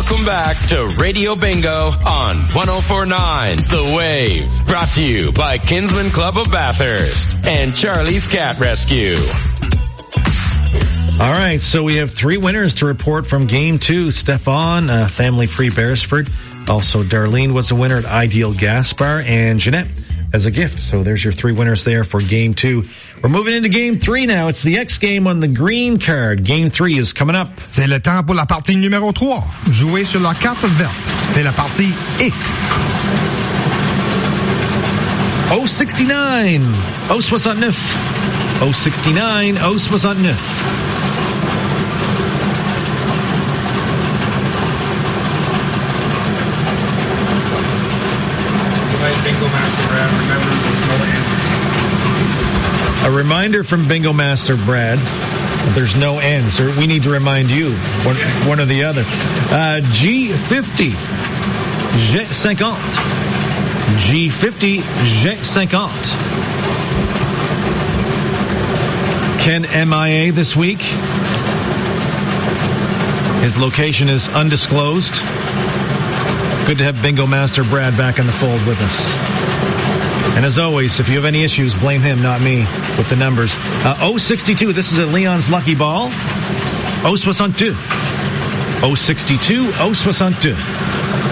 Welcome back to Radio Bingo on 104.9 The Wave. Brought to you by Kinsman Club of Bathurst and Charlie's Cat Rescue. All right, so we have 3 winners to report from Game 2. Stefan, Family Free Beresford. Also, Darlene was a winner at Ideal Gas Bar, and Jeanette as a gift. So there's your 3 winners there for Game 2. We're moving into Game 3 now. It's the X game on the green card. Game 3 is coming up. C'est le temps pour la partie numéro 3. Jouez sur la carte verte. C'est la partie X. 069, 069, 069, 069. Bingo Master Brad, remember there's no ends. A reminder from Bingo Master Brad, there's no ends. Or we need to remind you, one or the other. G50, G50, G50, G50. Ken MIA this week. His location is undisclosed. Good to have Bingo Master Brad back in the fold with us. And as always, if you have any issues, blame him, not me, with the numbers. 062, this is a Leon's Lucky Ball. 062. 062, 062.